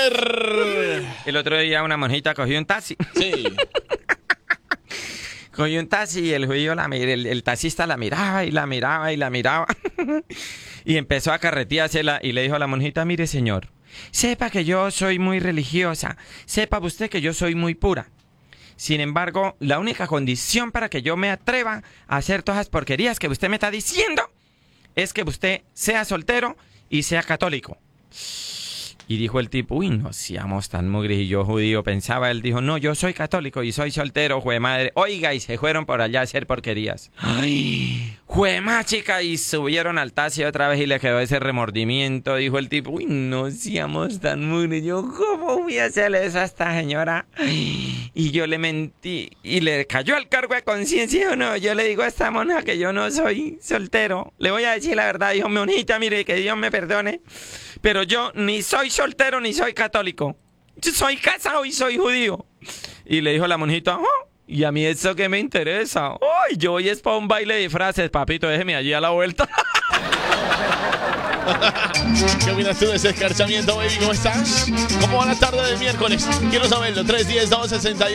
ver. El otro día una monjita cogió un taxi. Sí. Cogió un taxi y el judío, el taxista la miraba y la miraba y la miraba. Y empezó a carreteársela y le dijo a la monjita, mire señor, sepa que yo soy muy religiosa, sepa usted que yo soy muy pura. Sin embargo, la única condición para que yo me atreva a hacer todas las porquerías que usted me está diciendo es que usted sea soltero y sea católico. Y dijo el tipo, uy, no seamos tan mugres. Y yo, judío, pensaba, él dijo, no, yo soy católico y soy soltero, jue madre. Oiga, y se fueron por allá a hacer porquerías. Ay, jue más chica, y subieron al taxi otra vez y le quedó ese remordimiento. Dijo el tipo, uy, no seamos tan mugres. Yo, ¿cómo voy a hacerle eso a esta señora? Ay, y yo le mentí y le cayó el cargo de conciencia o no. Yo le digo a esta monja que yo no soy soltero. Le voy a decir la verdad, dijo, monjita, mire, que Dios me perdone, pero yo ni soy soltero ni soy católico. Yo soy casado y soy judío. Y le dijo la monjita, oh, y a mí eso que me interesa. Ay, yo voy es para un baile de frases, papito, déjeme allí a la vuelta. ¿Qué opinas tú de ese escarchamiento, baby? ¿Cómo estás? ¿Cómo va la tarde de miércoles? Quiero saberlo. 310-268.